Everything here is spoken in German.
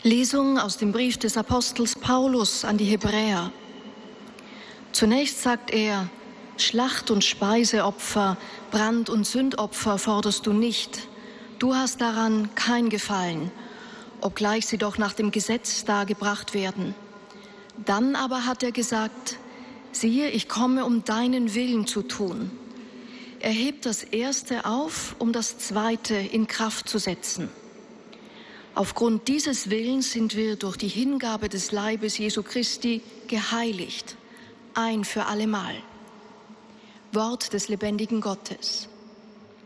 Lesung aus dem Brief des Apostels Paulus an die Hebräer. Zunächst sagt er: Schlacht- und Speiseopfer, Brand- und Sündopfer forderst du nicht. Du hast daran kein Gefallen, obgleich sie doch nach dem Gesetz dargebracht werden. Dann aber hat er gesagt: Siehe, ich komme, um deinen Willen zu tun. Er hebt das Erste auf, um das Zweite in Kraft zu setzen. Aufgrund dieses Willens sind wir durch die Hingabe des Leibes Jesu Christi geheiligt, ein für allemal. Wort des lebendigen Gottes.